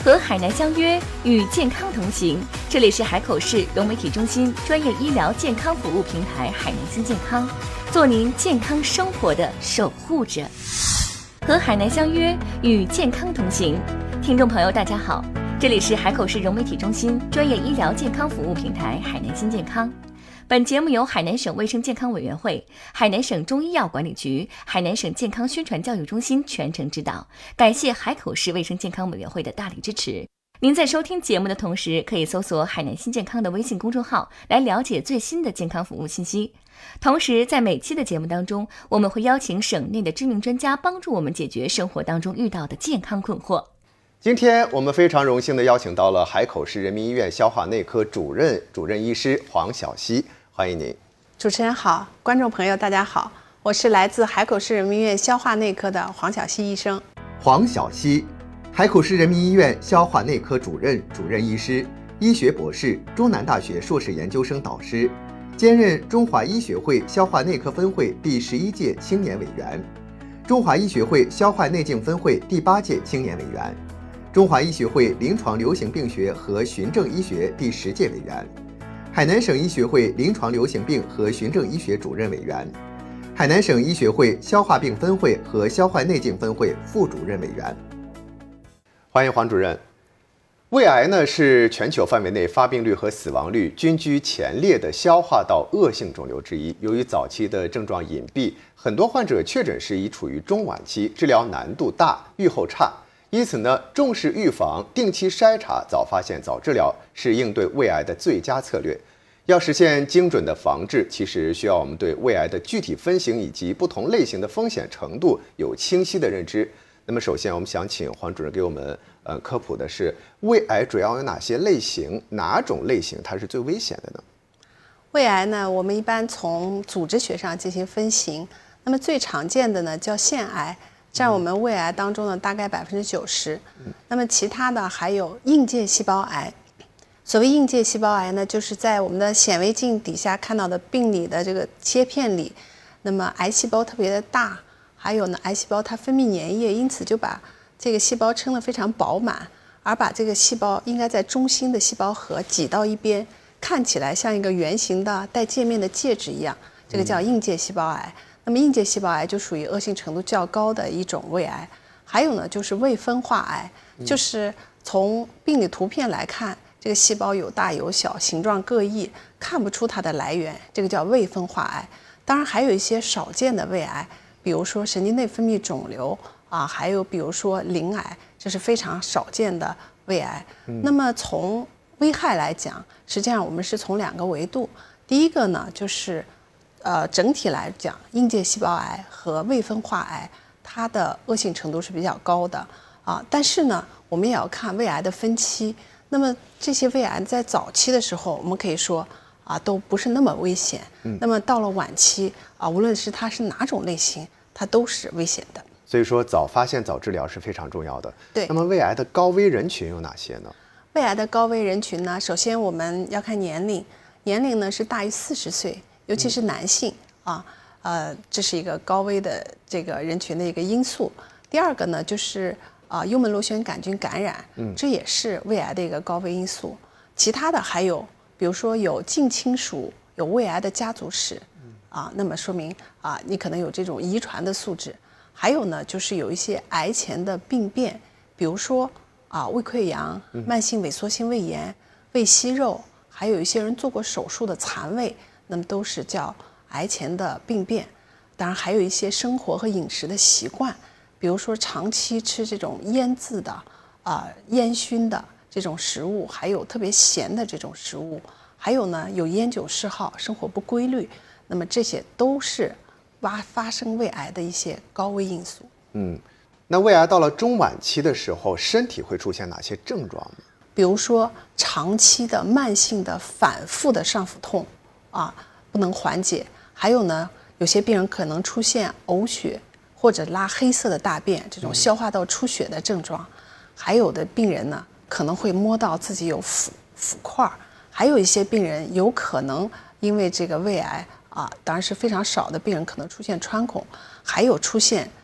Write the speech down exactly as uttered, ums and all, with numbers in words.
和海南相约，与健康同行。这里是海口市融媒体中心专业医疗健康服务平台海南新健康，做您健康生活的守护者。和海南相约，与健康同行。听众朋友，大家好，这里是海口市融媒体中心专业医疗健康服务平台海南新健康。本节目由海南省卫生健康委员会、海南省中医药管理局、海南省健康宣传教育中心全程指导，感谢海口市卫生健康委员会的大力支持。您在收听节目的同时，可以搜索海南新健康的微信公众号来了解最新的健康服务信息。同时，在每期的节目当中，我们会邀请省内的知名专家帮助我们解决生活当中遇到的健康困惑。 今天我们非常荣幸地邀请到了海口市人民医院消化内科主任主任医师黄晓溪，欢迎您。 主持人好，观众朋友大家好，我是来自海口市人民医院消化内科的黄晓溪医生。 黄晓溪，海口市人民医院消化内科主任主任医师，医学博士，中南大学硕士研究生导师，兼任中华医学会消化内科分会第十一届青年委员，中华医学会消化内镜分会第八届青年委员，中华医学会临床流行病学和循证医学第十届委员，海南省医学会临床流行病和循证医学主任委员，海南省医学会消化病分会和消化内镜分会副主任委员。欢迎黄主任。胃癌呢是全球范围内发病率和死亡率均居前列的消化道恶性肿瘤之一。由于早期的症状隐蔽，很多患者确诊时已处于中晚期，治疗难度大，预后差。因此呢，重视预防、定期筛查、早发现、早治疗是应对胃癌的最佳策略。要实现精准的防治，其实需要我们对胃癌的具体分型以及不同类型的风险程度有清晰的认知。那么，首先我们想请黄主任给我们呃科普的是，胃癌主要有哪些类型？哪种类型它是最危险的呢？ 胃癌呢，我们一般从组织学上进行分型。那么最常见的呢叫腺癌，占我们胃癌当中的大概百分之九十。那么其他的还有硬介细胞癌。所谓硬介细胞癌呢，就是在我们的显微镜底下看到的病理的这个切片里，那么癌细胞特别的大，还有呢癌细胞它分泌粘液，因此就把这个细胞撑得非常饱满，而把这个细胞应该在中心的细胞核挤到一边，看起来像一个圆形的带界面的戒指一样，这个叫硬介细胞癌。那么硬介细胞癌就属于恶性程度较高的一种胃癌。还有呢就是未分化癌，就是从病理图片来看，这个细胞有大有小，形状各异，看不出它的来源，这个叫未分化癌。当然还有一些少见的胃癌，比如说神经内分泌肿瘤啊，还有比如说鳞癌，这是非常少见的胃癌。嗯、那么从危害来讲，实际上我们是从两个维度。第一个呢，就是呃整体来讲，硬介细胞癌和未分化癌，它的恶性程度是比较高的啊。但是呢，我们也要看胃癌的分期。那么这些胃癌在早期的时候，我们可以说啊都不是那么危险。嗯、那么到了晚期啊，无论是它是哪种类型，它都是危险的。 所以说，早发现、早治疗是非常重要的。 对。 那么胃癌的高危人群有哪些呢？ 胃癌的高危人群呢，首先我们要看年龄，年龄呢是大于四十岁，尤其是男性、嗯、啊，呃，这是一个高危的这个人群的一个因素。第二个呢，就是啊，幽门螺旋杆菌感染，嗯，这也是胃癌的一个高危因素。其他的还有，比如说有近亲属有胃癌的家族史，啊，那么说明啊，你可能有这种遗传的素质。还有呢，就是有一些癌前的病变，比如说啊，胃溃疡、慢性萎缩性胃炎、胃息肉，还有一些人做过手术的残胃，那么都是叫癌前的病变。当然，还有一些生活和饮食的习惯。比如说长期吃这种腌制的、啊、呃、烟熏的这种食物，还有特别咸的这种食物，还有呢有烟酒嗜好、生活不规律，那么这些都是发发生胃癌的一些高危因素。 嗯，那胃癌到了中晚期的时候，身体会出现哪些症状呢？ 比如说长期的慢性的反复的上腹痛啊，不能缓解，还有呢有些病人可能出现呕血。或者拉黑色的大便，这种消化道出血的症状，还有的病人呢可能会摸到自己有腐腐块，还有一些病人有可能因为这个胃癌啊，当然是非常少的病人可能出现穿孔，还有出现